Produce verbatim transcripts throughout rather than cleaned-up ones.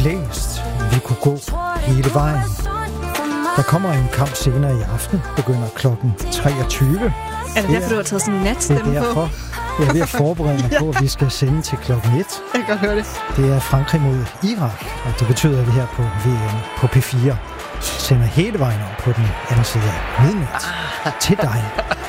blæst. Vi kunne gå hele vejen. Der kommer en kamp senere i aften. Begynder klokken treogtyve. Er det derfor, du har taget sådan en natstemme det er derfor. på? Jeg er ved at forberede mig Ja. på, at vi skal sende til klokken et. Jeg kan godt høre det. Det er Frankrig mod Irak, og det betyder, at vi her på V M på P fire sender hele vejen om på den anden side af midnat til dig.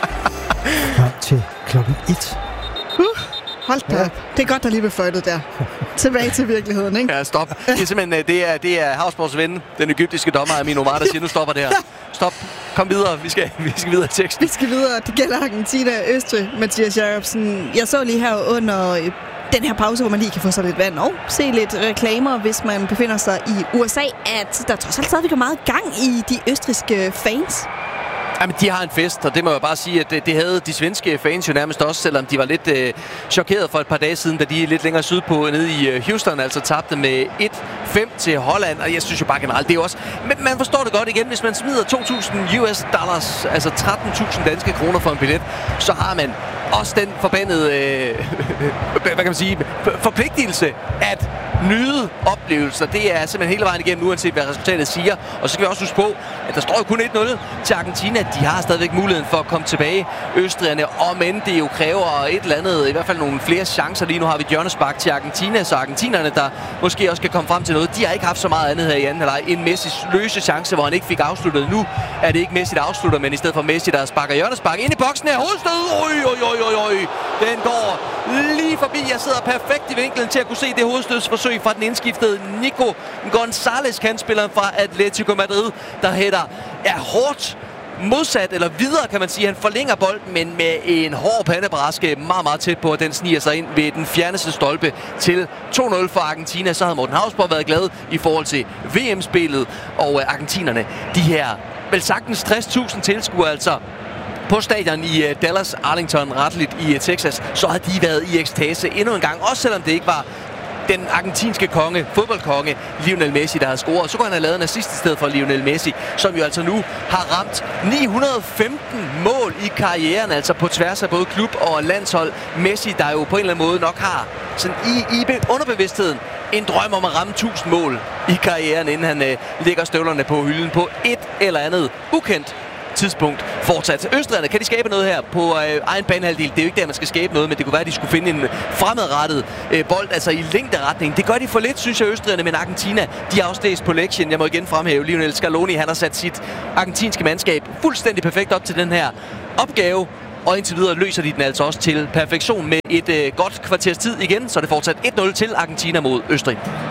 Frem til klokken et. Uh, hold da op. Det er godt, der lige blev føjtet der. Tilbage til virkeligheden, ikke? Ja, stop. Det er simpelthen, det er, det er Havsborgs ven, den egyptiske dommer Amin Omar, der siger, nu stopper det her. Stop. Kom videre. Vi skal, vi skal videre i teksten. Vi skal videre. Det gælder Argentina og Østrig, Mathias Jacobsen. Jeg så lige her under den her pause, hvor man lige kan få sig lidt vand og se lidt reklamer, hvis man befinder sig i U S A, at der trods alt stadigvæk er meget gang i de østrigske fans. Jamen, de har en fest, og det må jeg bare sige, at det, det havde de svenske fans jo nærmest også, selvom de var lidt øh, chokeret for et par dage siden, da de lidt længere sydpå nede i øh, Houston, altså tabte med et fem til Holland, og jeg synes jo bare generelt, det er også... Men man forstår det godt igen, hvis man smider to tusind U S dollars, altså tretten tusind danske kroner for en billet, så har man også den forbandede, øh, hvad kan man sige, forpligtelse at nyde oplevelser. Det er simpelthen hele vejen igennem, uanset hvad resultatet siger. Og så skal vi også huske på, at der står jo kun et nul til Argentina. De har stadigvæk muligheden for at komme tilbage. Østrigerne, om end det jo kræver et eller andet, i hvert fald nogle flere chancer. Lige nu har vi et hjørnespark til Argentina, så argentinerne, der måske også kan komme frem til noget, de har ikke haft så meget andet her i anden halvleg. En Messis løse chance, hvor han ikke fik afsluttet. Nu er det ikke Messi, der afslutter, men i stedet for Messi, der sparker hjørnespark ind i boksen her. Hovedstød! Oj, oj, oj, oj, oj. Den går lige forbi. Jeg sidder perfekt i vinklen til at kunne se det hovedstødsforsøg fra den indskiftede Nico González, kandspilleren fra Atletico Madrid, der hætter er hårdt modsat, eller videre kan man sige. Han forlænger bolden, men med en hård pandebraske meget, meget tæt på, at den sniger sig ind ved den fjerneste stolpe til to nul for Argentina. Så havde Morten Havsborg været glad i forhold til V M-spillet, og argentinerne, de her vel sagtens tres tusind tilskuere, altså på stadion i uh, Dallas Arlington, retteligt i uh, Texas, så har de været i ekstase endnu en gang, også selvom det ikke var den argentinske konge, fodboldkonge, Lionel Messi, der havde scoret. Så kunne han have lavet en assist i stedet for Lionel Messi, som jo altså nu har ramt ni hundrede og femten mål i karrieren, altså på tværs af både klub og landshold. Messi, der jo på en eller anden måde nok har sådan i, i underbevidstheden en drøm om at ramme tusind mål i karrieren, inden han øh, lægger støvlerne på hylden på et eller andet ukendt tidspunkt fortsat. Østrigerne, kan de skabe noget her på øh, egen banehalvdel? Det er jo ikke der, man skal skabe noget, men det kunne være, at de skulle finde en fremadrettet øh, bold, altså i længderetning. Det gør de for lidt, synes jeg, Østrigerne, men Argentina, de har også læst på lektien. Jeg må igen fremhæve Lionel Scaloni, han har sat sit argentinske mandskab fuldstændig perfekt op til den her opgave, og indtil videre løser de den altså også til perfektion med et øh, godt kvarters tid igen, så det fortsat et nul til Argentina mod Østrig.